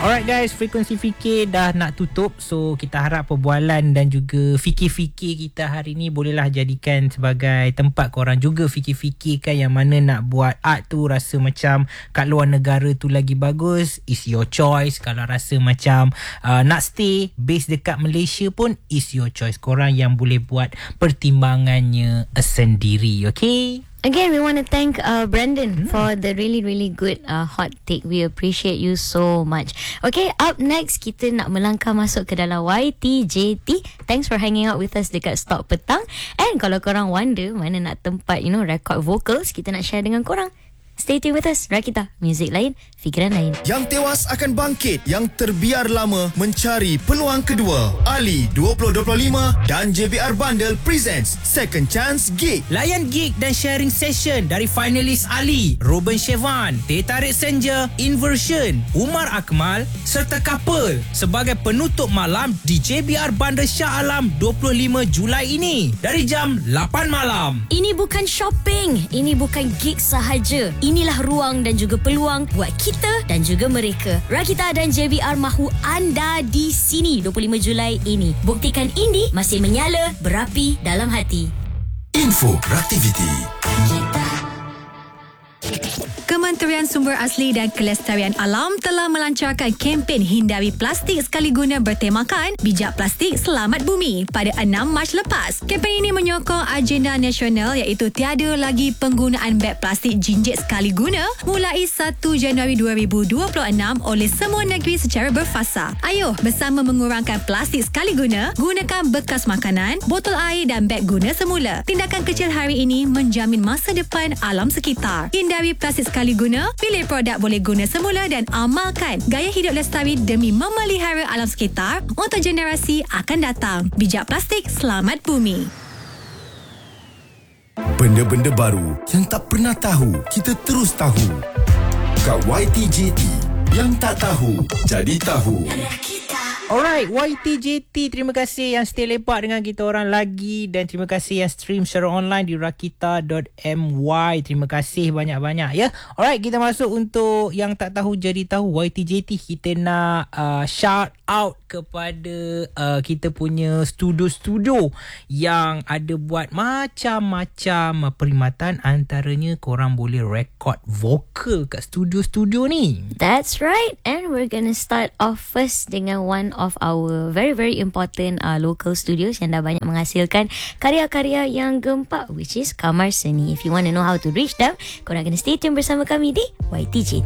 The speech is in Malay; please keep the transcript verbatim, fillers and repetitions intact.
Alright guys, frekuensi fikir dah nak tutup. So kita harap perbualan dan juga fikir-fikir kita hari ni bolehlah jadikan sebagai tempat korang juga fikir-fikirkan yang mana nak buat art tu rasa macam kat luar negara tu lagi bagus, is your choice. Kalau rasa macam uh, nak stay base dekat Malaysia pun, is your choice. Korang yang boleh buat pertimbangannya sendiri, okay? Again, we want to thank uh, Brandon hmm. for the really, really good uh, hot take. We appreciate you so much. Okay, up next, kita nak melangkah masuk ke dalam Y T J T. Thanks for hanging out with us dekat Stok Petang. And kalau korang wonder mana nak tempat, you know, record vocals, kita nak share dengan korang. Stay tuned with us. Rakita, muzik lain, fikiran lain. Yang tewas akan bangkit, yang terbiar lama mencari peluang kedua. Ali dua ribu dua puluh lima dan J B R Bundle presents Second Chance Gig. Layan gig dan sharing session dari finalis Ali, Ruben Chevan, Teh Tarik Senja, Inversion, Umar Akmal serta Couple sebagai penutup malam di J B R Bundle Shah Alam dua puluh lima Julai ini dari jam lapan malam. Ini bukan shopping, ini bukan gig sahaja. Inilah ruang dan juga peluang buat kita dan juga mereka. Rakita dan J B R mahu anda di sini dua puluh lima Julai ini. Buktikan indie masih menyala, berapi dalam hati. Info Raktiviti. Kementerian Sumber Asli dan Kelestarian Alam telah melancarkan kempen hindari plastik sekali guna bertemakan Bijak Plastik Selamat Bumi pada enam Mac lepas. Kempen ini menyokong agenda nasional iaitu tiada lagi penggunaan beg plastik jinjit sekali guna mulai satu Januari dua ribu dua puluh enam oleh semua negeri secara berfasa. Ayuh bersama mengurangkan plastik sekali guna, gunakan bekas makanan, botol air dan beg guna semula. Tindakan kecil hari ini menjamin masa depan alam sekitar. Hindari plastik sekali guna, pilih produk boleh guna semula dan amalkan gaya hidup lestari demi memelihara alam sekitar untuk generasi akan datang. Bijak Plastik Selamat Bumi. Benda-benda baru yang tak pernah tahu, kita terus tahu. Kat Y T J T, yang tak tahu, jadi tahu. Alright, Y T J T, terima kasih yang stay lepak dengan kita orang lagi dan terima kasih yang stream secara online di rakita dot my. Terima kasih banyak-banyak ya. Alright, kita masuk untuk yang tak tahu jadi tahu Y T J T. Kita nak uh, shout out kepada uh, kita punya studio-studio yang ada buat macam-macam perkhidmatan, antaranya korang boleh record vokal kat studio-studio ni. That's right. And we're gonna start off first dengan one of our very very important uh, local studios yang dah banyak menghasilkan karya-karya yang gempak, which is Kamar Seni. If you want to know how to reach them, korang kena stay tune bersama kami di Y T J T.